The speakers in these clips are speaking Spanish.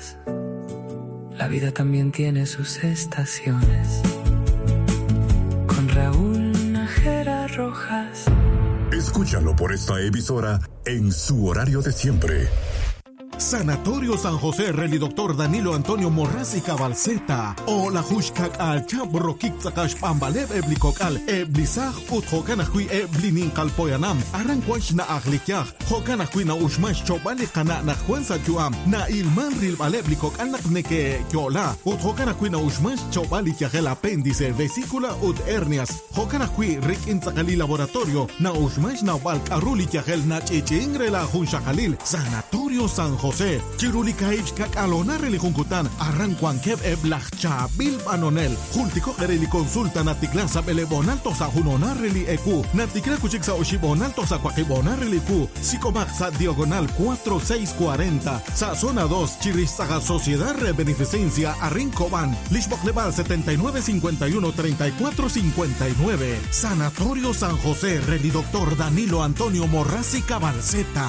rojas. La vida también tiene sus estaciones. Con Raúl Nájera Rojas. Escúchalo por esta emisora en su horario de siempre. Sanatorio San José, Reli Doctor Danilo Antonio Morraz y Cabalceta. O la Hushkak al Chabro Kikzakash Pambalev Eblikok al Eblisaj Ut Hokanakui Eblinin Kalpoyanam. Arranquash na Aglikyaj. Hokanakui na Ushmash Chobali Kana na Juenza Juam. Na Ilman Ril Baleblikok al Nakneke Kyola. Ut Hokanakui na Ushmash Chobali Kyagel apéndice, vesícula ut hernias. Hokanakui Rik Inzakali Laboratorio. Na Ushmash na Balk Aruli Kyagel na Chichingre la Hunshakalil. Sanatorio San José, Chirulikaich Kakalona Relijunkutan, Arranquan Kev Eblachcha, Bil Banonel, Jultico Reli Consulta Naticlasa Belebonalto sa Junona Reli Ecu, Naticla Cuchixa Oshibonalto sa Quaquibona Relicu, Sicomaxa Diagonal 4640, sa Zona 2, Chirizaga Sociedad de Beneficencia, Arrincoban, Lishbok Leval 7951-3459, Sanatorio San José, Reli Doctor Danilo Antonio Morraz y Cabalceta.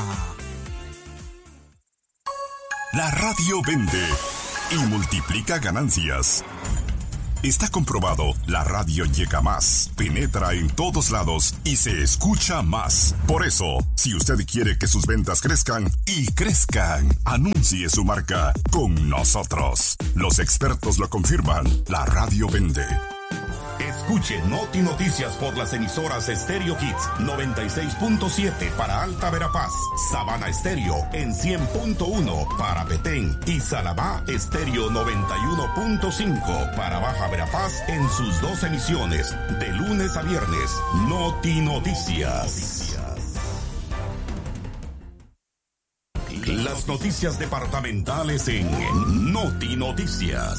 La radio vende y multiplica ganancias. Está comprobado, la radio llega más, penetra en todos lados y se escucha más. Por eso, si usted quiere que sus ventas crezcan y crezcan, anuncie su marca con nosotros. Los expertos lo confirman, la radio vende. Escuche Noti Noticias por las emisoras Stereo Hits 96.7 para Alta Verapaz, Sabana Estéreo en 100.1 para Petén y Salabá Estéreo 91.5 para Baja Verapaz en sus dos emisiones, de lunes a viernes. Noti Noticias. Las noticias departamentales en Noti Noticias.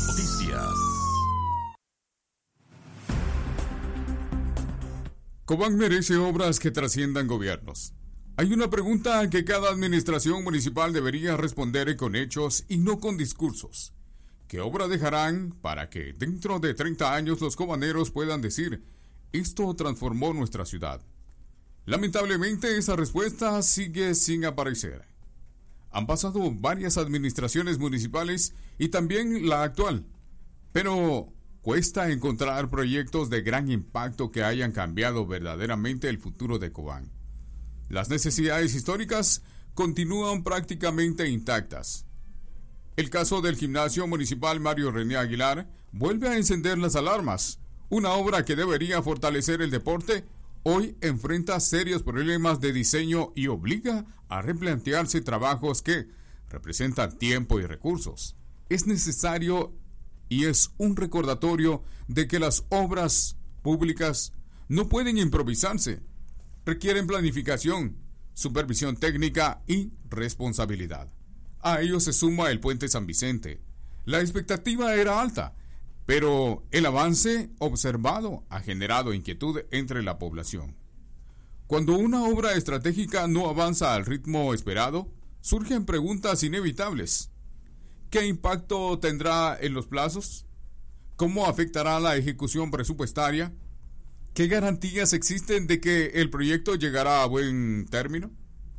Cobán merece obras que trasciendan gobiernos. Hay una pregunta que cada administración municipal debería responder con hechos y no con discursos. ¿Qué obra dejarán para que dentro de 30 años los cobaneros puedan decir, esto transformó nuestra ciudad? Lamentablemente esa respuesta sigue sin aparecer. Han pasado varias administraciones municipales y también la actual, pero cuesta encontrar proyectos de gran impacto que hayan cambiado verdaderamente el futuro de Cobán. Las necesidades históricas continúan prácticamente intactas. El caso del gimnasio municipal Mario René Aguilar vuelve a encender las alarmas. Una obra que debería fortalecer el deporte, hoy enfrenta serios problemas de diseño y obliga a replantearse trabajos que representan tiempo y recursos. Es necesario y es un recordatorio de que las obras públicas no pueden improvisarse. Requieren planificación, supervisión técnica y responsabilidad. A ello se suma el puente San Vicente. La expectativa era alta, pero el avance observado ha generado inquietud entre la población. Cuando una obra estratégica no avanza al ritmo esperado, surgen preguntas inevitables. ¿Qué impacto tendrá en los plazos? ¿Cómo afectará la ejecución presupuestaria? ¿Qué garantías existen de que el proyecto llegará a buen término?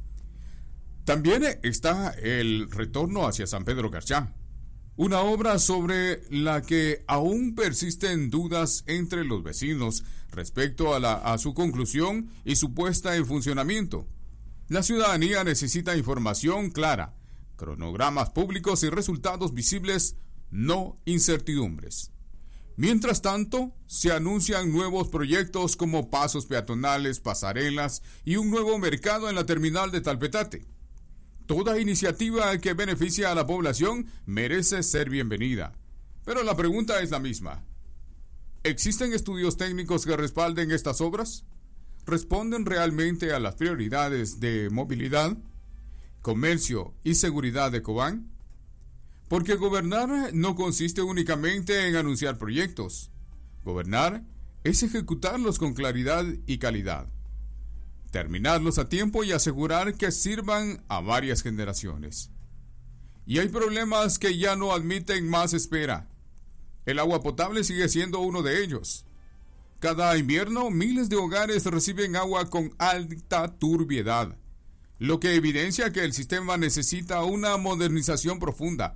También está el retorno hacia San Pedro Garchá, una obra sobre la que aún persisten dudas entre los vecinos respecto a su conclusión y su puesta en funcionamiento. La ciudadanía necesita información clara, cronogramas públicos y resultados visibles, no incertidumbres. Mientras tanto, se anuncian nuevos proyectos como pasos peatonales, pasarelas y un nuevo mercado en la terminal de Talpetate. Toda iniciativa que beneficia a la población merece ser bienvenida. Pero la pregunta es la misma. ¿Existen estudios técnicos que respalden estas obras? ¿Responden realmente a las prioridades de movilidad, comercio y seguridad de Cobán? Porque gobernar no consiste únicamente en anunciar proyectos. Gobernar es ejecutarlos con claridad y calidad. Terminarlos a tiempo y asegurar que sirvan a varias generaciones. Y hay problemas que ya no admiten más espera. El agua potable sigue siendo uno de ellos. Cada invierno, miles de hogares reciben agua con alta turbiedad, lo que evidencia que el sistema necesita una modernización profunda,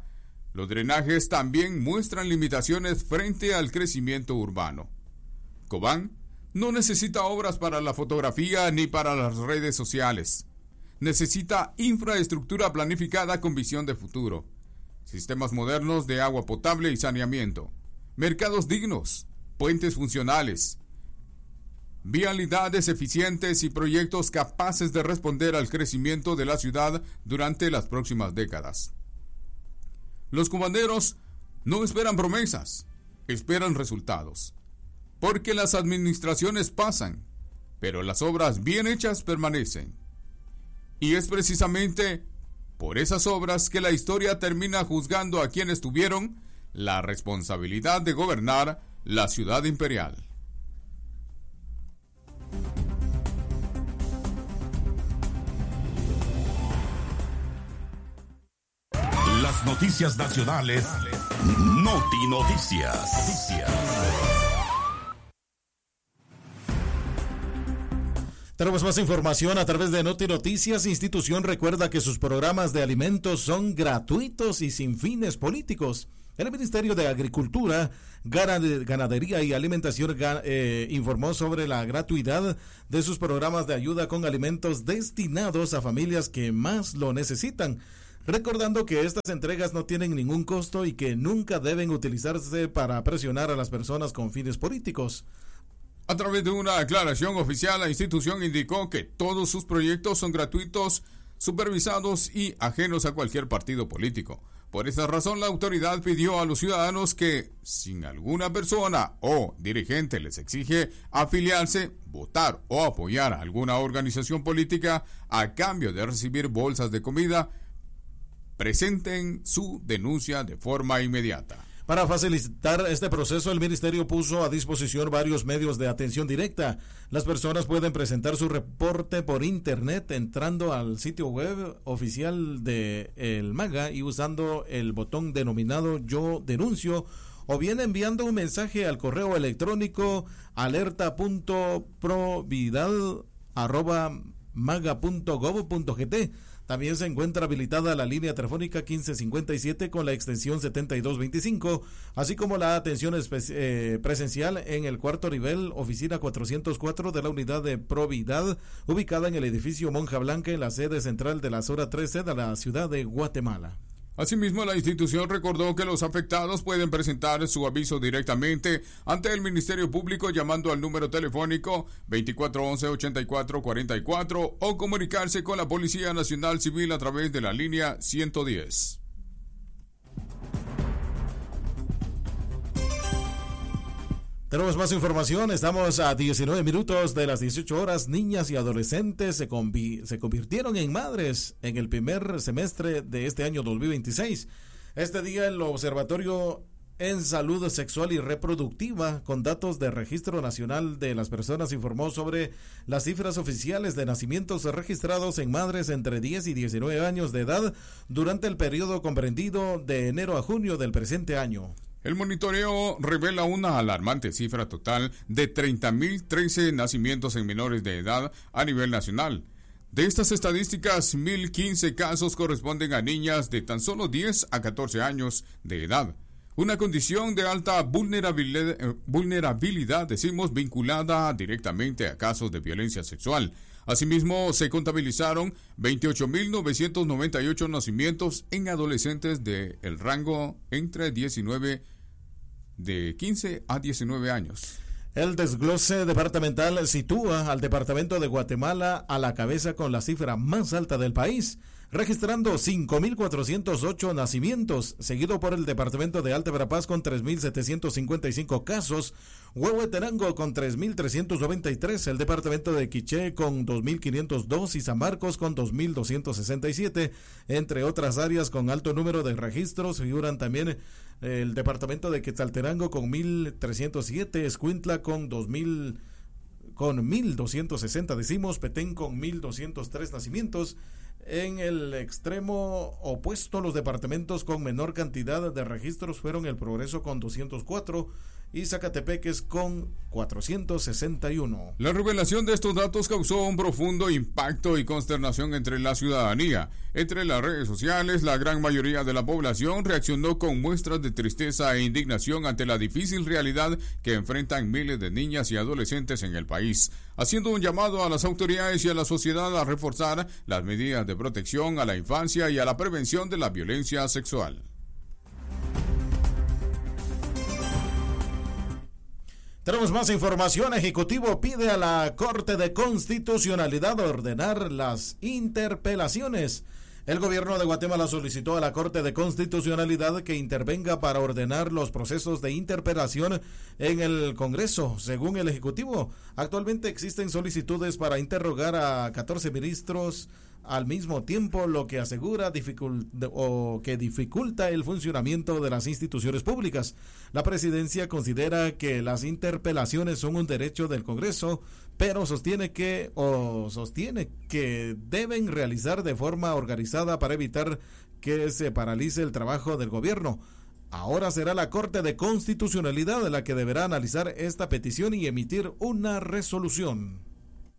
Los drenajes también muestran limitaciones frente al crecimiento urbano. Cobán no necesita obras para la fotografía ni para las redes sociales. Necesita infraestructura planificada con visión de futuro, sistemas modernos de agua potable y saneamiento, mercados dignos, puentes funcionales, vialidades eficientes y proyectos capaces de responder al crecimiento de la ciudad durante las próximas décadas. Los cubaneros no esperan promesas, esperan resultados, porque las administraciones pasan, pero las obras bien hechas permanecen. Y es precisamente por esas obras que la historia termina juzgando a quienes tuvieron la responsabilidad de gobernar la ciudad imperial. Las noticias nacionales, Noti Noticias. Tenemos más información a través de Noti Noticias. Institución recuerda que sus programas de alimentos son gratuitos y sin fines políticos. El Ministerio de Agricultura, Ganadería y Alimentación informó sobre la gratuidad de sus programas de ayuda con alimentos destinados a familias que más lo necesitan, recordando que estas entregas no tienen ningún costo y que nunca deben utilizarse para presionar a las personas con fines políticos. A través de una aclaración oficial, la institución indicó que todos sus proyectos son gratuitos, supervisados y ajenos a cualquier partido político. Por esa razón, la autoridad pidió a los ciudadanos que, si alguna persona o dirigente les exige afiliarse, votar o apoyar a alguna organización política a cambio de recibir bolsas de comida, presenten su denuncia de forma inmediata. Para facilitar este proceso, el Ministerio puso a disposición varios medios de atención directa. Las personas pueden presentar su reporte por internet entrando al sitio web oficial de el MAGA y usando el botón denominado Yo Denuncio, o bien enviando un mensaje al correo electrónico alerta.providad@maga.gov.gt. También se encuentra habilitada la línea telefónica 1557 con la extensión 7225, así como la atención presencial en el cuarto nivel, oficina 404 de la unidad de Providad, ubicada en el edificio Monja Blanca, en la sede central de la Zona 13 de la ciudad de Guatemala. Asimismo, la institución recordó que los afectados pueden presentar su aviso directamente ante el Ministerio Público llamando al número telefónico 2411-8444 o comunicarse con la Policía Nacional Civil a través de la línea 110. Tenemos más información, estamos a 19 minutos de las 18 horas. Niñas y adolescentes se convirtieron en madres en el primer semestre de este año 2026. Este día el Observatorio en Salud Sexual y Reproductiva, con datos de Registro Nacional de las Personas, informó sobre las cifras oficiales de nacimientos registrados en madres entre 10 y 19 años de edad durante el periodo comprendido de enero a junio del presente año. El monitoreo revela una alarmante cifra total de 30.013 nacimientos en menores de edad a nivel nacional. De estas estadísticas, 1.015 casos corresponden a niñas de tan solo 10 a 14 años de edad. Una condición de alta vulnerabilidad, vinculada directamente a casos de violencia sexual. Asimismo, se contabilizaron 28.998 nacimientos en adolescentes del rango entre 15 a 19 años. El desglose departamental sitúa al departamento de Guatemala a la cabeza con la cifra más alta del país, registrando 5.408 nacimientos, seguido por el departamento de Alta Verapaz con 3.755 casos, Huehuetenango con 3.393, el departamento de Quiché con 2.502 y San Marcos con 2.267, entre otras áreas con alto número de registros. Figuran también el departamento de Quetzaltenango con 1.307, Escuintla con 1.260, Petén con 1.203 nacimientos, En el extremo opuesto, los departamentos con menor cantidad de registros fueron El Progreso con 204 y Zacatepeques con 461. La revelación de estos datos causó un profundo impacto y consternación entre la ciudadanía. Entre las redes sociales, la gran mayoría de la población reaccionó con muestras de tristeza e indignación ante la difícil realidad que enfrentan miles de niñas y adolescentes en el país, haciendo un llamado a las autoridades y a la sociedad a reforzar las medidas de protección a la infancia y a la prevención de la violencia sexual. Tenemos más información. Ejecutivo pide a la Corte de Constitucionalidad ordenar las interpelaciones. El gobierno de Guatemala solicitó a la Corte de Constitucionalidad que intervenga para ordenar los procesos de interpelación en el Congreso. Según el Ejecutivo, actualmente existen solicitudes para interrogar a 14 ministros al mismo tiempo, lo que asegura que dificulta el funcionamiento de las instituciones públicas. La presidencia considera que las interpelaciones son un derecho del Congreso, pero sostiene que deben realizar de forma organizada para evitar que se paralice el trabajo del gobierno. Ahora será la Corte de Constitucionalidad la que deberá analizar esta petición y emitir una resolución.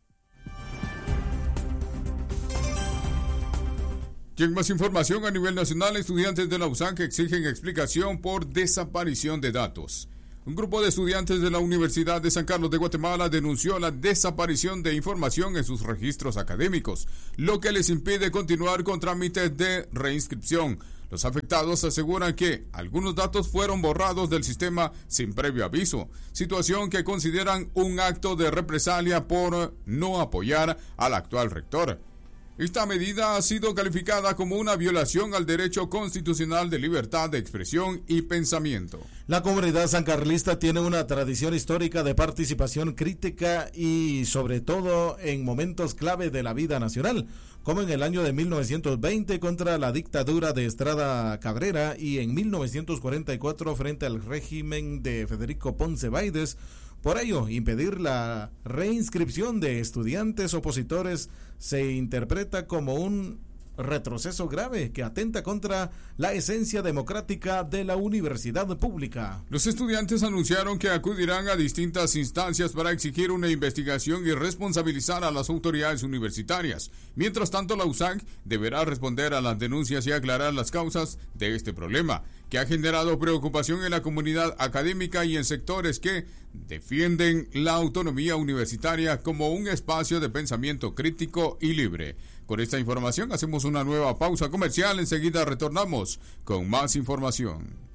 Y en más información a nivel nacional, estudiantes de la USAC exigen explicación por desaparición de datos. Un grupo de estudiantes de la Universidad de San Carlos de Guatemala denunció la desaparición de información en sus registros académicos, lo que les impide continuar con trámites de reinscripción. Los afectados aseguran que algunos datos fueron borrados del sistema sin previo aviso, situación que consideran un acto de represalia por no apoyar al actual rector. Esta medida ha sido calificada como una violación al derecho constitucional de libertad de expresión y pensamiento. La comunidad sancarlista tiene una tradición histórica de participación crítica y sobre todo en momentos clave de la vida nacional, como en el año de 1920 contra la dictadura de Estrada Cabrera y en 1944 frente al régimen de Federico Ponce Baides. Por ello, impedir la reinscripción de estudiantes opositores se interpreta como un retroceso grave que atenta contra la esencia democrática de la universidad pública. Los estudiantes anunciaron que acudirán a distintas instancias para exigir una investigación y responsabilizar a las autoridades universitarias. Mientras tanto, la USAC deberá responder a las denuncias y aclarar las causas de este problema, que ha generado preocupación en la comunidad académica y en sectores que defienden la autonomía universitaria como un espacio de pensamiento crítico y libre. Con esta información hacemos una nueva pausa comercial. Enseguida retornamos con más información.